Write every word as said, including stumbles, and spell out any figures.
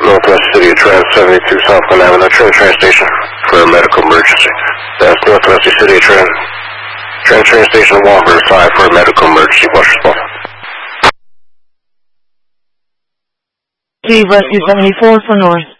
Northwest City of Trent, seventy-two South Glen Avenue, Trent train station for a medical emergency. That's Northwest City of Trent. Trent train station, Walker five for a medical emergency. What's your response? G Rescue seventy-four for North.